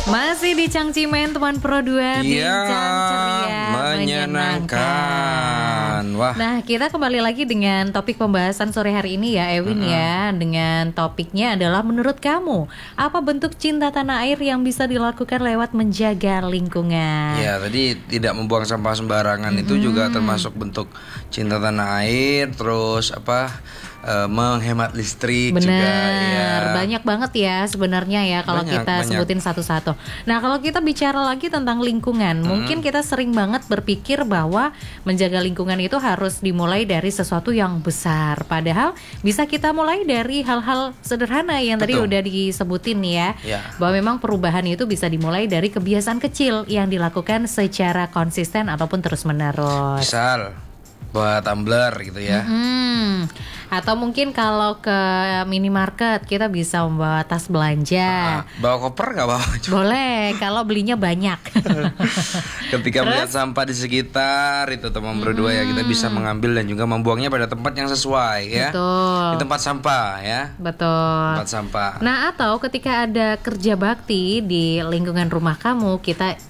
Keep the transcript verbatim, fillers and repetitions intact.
Masih di Cangcimen teman Pro dua, Iya, bincang ceria menyenangkan. Wah. Nah, kita kembali lagi dengan topik pembahasan sore hari ini ya, Ewin Mm-mm. ya. Dengan topiknya adalah menurut kamu, apa bentuk cinta tanah air yang bisa dilakukan lewat menjaga lingkungan? Ya, tadi tidak membuang sampah sembarangan itu juga termasuk bentuk cinta tanah air. Terus apa? eh, menghemat listrik Benar, juga ya. banyak banget ya sebenarnya ya kalau Banyak, kita banyak. sebutin satu-satu. Nah, kalau kita bicara lagi tentang lingkungan, mungkin kita sering banget berpikir bahwa menjaga lingkungan itu harus dimulai dari sesuatu yang besar. Padahal bisa kita mulai dari hal-hal sederhana yang tadi Betul. udah disebutin nih ya. Ya. Bahwa memang perubahan itu bisa dimulai dari kebiasaan kecil yang dilakukan secara konsisten ataupun terus-menerus. Misal buat tumbler gitu ya. Hmm. Atau mungkin kalau ke minimarket kita bisa membawa tas belanja. Ah, bawa koper nggak bawa? Boleh kalau belinya banyak. Ketika Terus? melihat sampah di sekitar itu teman berdua ya, kita bisa mengambil dan juga membuangnya pada tempat yang sesuai ya. Betul. Di tempat sampah ya. Betul. Tempat sampah. Nah, atau ketika ada kerja bakti di lingkungan rumah kamu, kita